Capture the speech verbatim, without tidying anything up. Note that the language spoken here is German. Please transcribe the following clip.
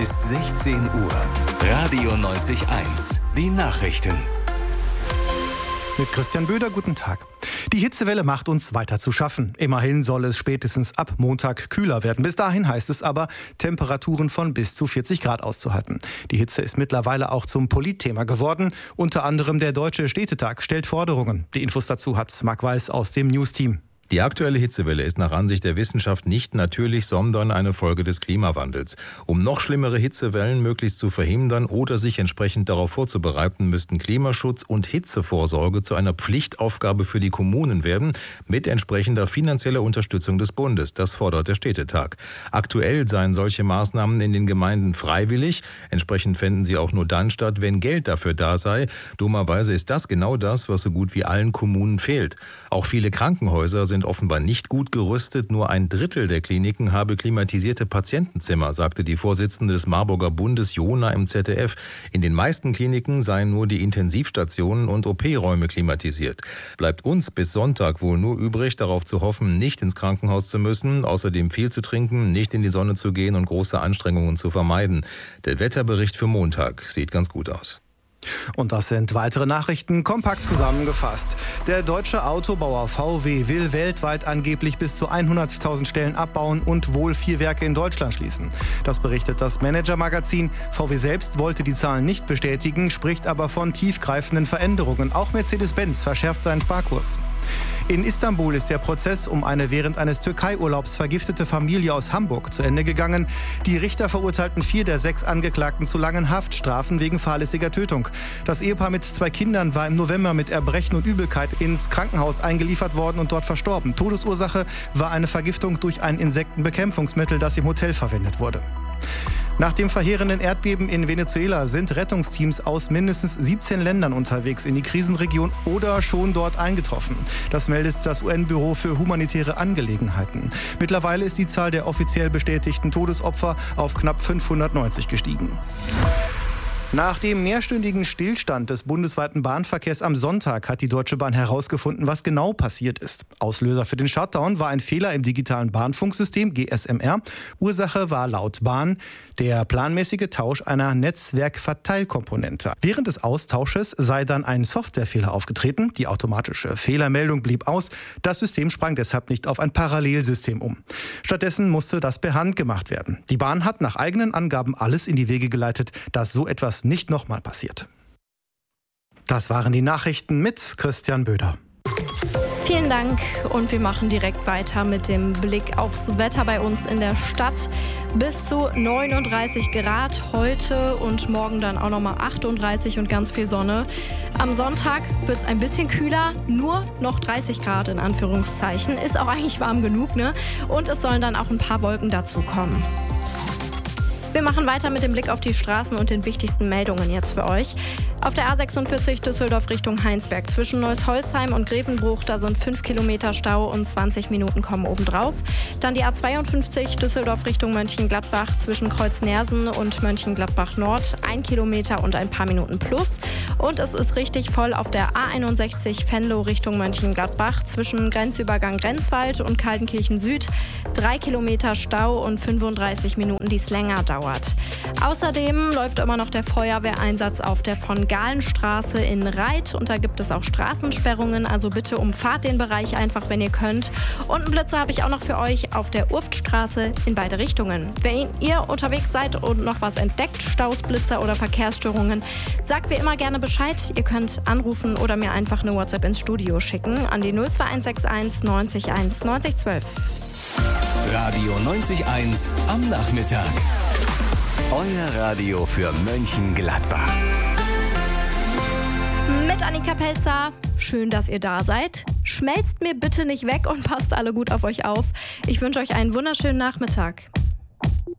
ist sechzehn Uhr. Radio neunzig Komma eins. Die Nachrichten. Mit Christian Böder, guten Tag. Die Hitzewelle macht uns weiter zu schaffen. Immerhin soll es spätestens ab Montag kühler werden. Bis dahin heißt es aber, Temperaturen von bis zu vierzig Grad auszuhalten. Die Hitze ist mittlerweile auch zum Politthema geworden. Unter anderem der Deutsche Städtetag stellt Forderungen. Die Infos dazu hat Marc Weiß aus dem News-Team. Die aktuelle Hitzewelle ist nach Ansicht der Wissenschaft nicht natürlich, sondern eine Folge des Klimawandels. Um noch schlimmere Hitzewellen möglichst zu verhindern oder sich entsprechend darauf vorzubereiten, müssten Klimaschutz und Hitzevorsorge zu einer Pflichtaufgabe für die Kommunen werden, mit entsprechender finanzieller Unterstützung des Bundes. Das fordert der Städtetag. Aktuell seien solche Maßnahmen in den Gemeinden freiwillig. Entsprechend fänden sie auch nur dann statt, wenn Geld dafür da sei. Dummerweise ist das genau das, was so gut wie allen Kommunen fehlt. Auch viele Krankenhäuser sind sind offenbar nicht gut gerüstet. Nur ein Drittel der Kliniken habe klimatisierte Patientenzimmer, sagte die Vorsitzende des Marburger Bundes Jona im Z D F. In den meisten Kliniken seien nur die Intensivstationen und O P-Räume klimatisiert. Bleibt uns bis Sonntag wohl nur übrig, darauf zu hoffen, nicht ins Krankenhaus zu müssen, außerdem viel zu trinken, nicht in die Sonne zu gehen und große Anstrengungen zu vermeiden. Der Wetterbericht für Montag sieht ganz gut aus. Und das sind weitere Nachrichten, kompakt zusammengefasst. Der deutsche Autobauer V W will weltweit angeblich bis zu hunderttausend Stellen abbauen und wohl vier Werke in Deutschland schließen. Das berichtet das Manager-Magazin. V W selbst wollte die Zahlen nicht bestätigen, spricht aber von tiefgreifenden Veränderungen. Auch Mercedes-Benz verschärft seinen Sparkurs. In Istanbul ist der Prozess um eine während eines Türkei-Urlaubs vergiftete Familie aus Hamburg zu Ende gegangen. Die Richter verurteilten vier der sechs Angeklagten zu langen Haftstrafen wegen fahrlässiger Tötung. Das Ehepaar mit zwei Kindern war im November mit Erbrechen und Übelkeit ins Krankenhaus eingeliefert worden und dort verstorben. Todesursache war eine Vergiftung durch ein Insektenbekämpfungsmittel, das im Hotel verwendet wurde. Nach dem verheerenden Erdbeben in Venezuela sind Rettungsteams aus mindestens siebzehn Ländern unterwegs in die Krisenregion oder schon dort eingetroffen. Das meldet das U N-Büro für humanitäre Angelegenheiten. Mittlerweile ist die Zahl der offiziell bestätigten Todesopfer auf knapp fünfhundertneunzig gestiegen. Nach dem mehrstündigen Stillstand des bundesweiten Bahnverkehrs am Sonntag hat die Deutsche Bahn herausgefunden, was genau passiert ist. Auslöser für den Shutdown war ein Fehler im digitalen Bahnfunksystem G S M R. Ursache war laut Bahn der planmäßige Tausch einer Netzwerkverteilkomponente. Während des Austausches sei dann ein Softwarefehler aufgetreten. Die automatische Fehlermeldung blieb aus. Das System sprang deshalb nicht auf ein Parallelsystem um. Stattdessen musste das per Hand gemacht werden. Die Bahn hat nach eigenen Angaben alles in die Wege geleitet, dass so etwas nicht nochmal passiert. Das waren die Nachrichten mit Christian Böder. Vielen Dank und wir machen direkt weiter mit dem Blick aufs Wetter bei uns in der Stadt. Bis zu neununddreißig Grad heute und morgen dann auch nochmal achtunddreißig und ganz viel Sonne. Am Sonntag wird es ein bisschen kühler, nur noch dreißig Grad in Anführungszeichen. Ist auch eigentlich warm genug, ne? Und es sollen dann auch ein paar Wolken dazukommen. Wir machen weiter mit dem Blick auf die Straßen und den wichtigsten Meldungen jetzt für euch. Auf der A sechsundvierzig Düsseldorf Richtung Heinsberg zwischen Neuss-Holzheim und Grevenbruch, da sind fünf Kilometer Stau und zwanzig Minuten kommen obendrauf. Dann die A zweiundfünfzig Düsseldorf Richtung Mönchengladbach zwischen Kreuznersen und Mönchengladbach Nord, ein Kilometer und ein paar Minuten plus. Und es ist richtig voll auf der A einundsechzig Venlo Richtung Mönchengladbach zwischen Grenzübergang Grenzwald und Kaltenkirchen Süd, drei Kilometer Stau und fünfunddreißig Minuten, die es länger dauert. Außerdem läuft immer noch der Feuerwehreinsatz auf der von Galenstraße in Reit und da gibt es auch Straßensperrungen, also bitte umfahrt den Bereich einfach, wenn ihr könnt. Und einen Blitzer habe ich auch noch für euch auf der Urftstraße in beide Richtungen. Wenn ihr unterwegs seid und noch was entdeckt, Staus, Blitzer oder Verkehrsstörungen, sagt wie immer gerne Bescheid. Ihr könnt anrufen oder mir einfach eine WhatsApp ins Studio schicken an die null zwei eins sechs eins neunzig eins neunzig zwölf. Radio neunzig Komma eins am Nachmittag. Euer Radio für Mönchengladbach. Mit Annika Pelzer. Schön, dass ihr da seid. Schmelzt mir bitte nicht weg und passt alle gut auf euch auf. Ich wünsche euch einen wunderschönen Nachmittag.